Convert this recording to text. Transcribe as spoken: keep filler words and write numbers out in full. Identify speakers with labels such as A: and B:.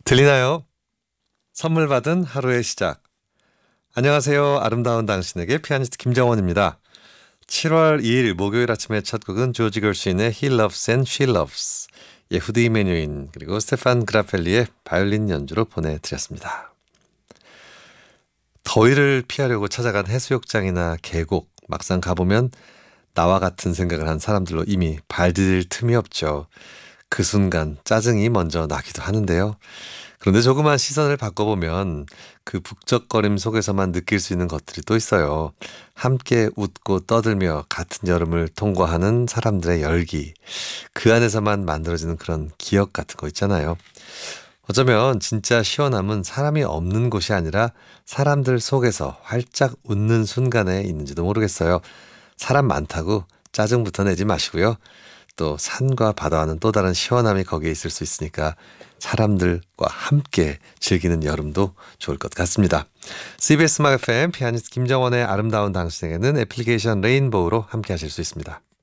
A: 들리나요? 선물 받은 하루의 시작. 안녕하세요. 아름다운 당신에게 피아니스트 김정원입니다. 칠월 이일 목요일 아침의 첫 곡은 조지 걸시인의 He Loves and She Loves, 예후드 이메뉴인 그리고 스테판 그라펠리의 바이올린 연주로 보내드렸습니다. 더위를 피하려고 찾아간 해수욕장이나 계곡, 막상 가보면 나와 같은 생각을 한 사람들로 이미 발디딜 틈이 없죠. 그 순간 짜증이 먼저 나기도 하는데요. 그런데 조그만 시선을 바꿔보면 그 북적거림 속에서만 느낄 수 있는 것들이 또 있어요. 함께 웃고 떠들며 같은 여름을 통과하는 사람들의 열기. 그 안에서만 만들어지는 그런 기억 같은 거 있잖아요. 어쩌면 진짜 시원함은 사람이 없는 곳이 아니라 사람들 속에서 활짝 웃는 순간에 있는지도 모르겠어요. 사람 많다고 짜증부터 내지 마시고요. 또 산과 바다와는 또 다른 시원함이 거기에 있을 수 있으니까 사람들과 함께 즐기는 여름도 좋을 것 같습니다. 씨비에스 음악 에프엠 피아니스트 김정원의 아름다운 당신에게는 애플리케이션 레인보우로 함께 하실 수 있습니다.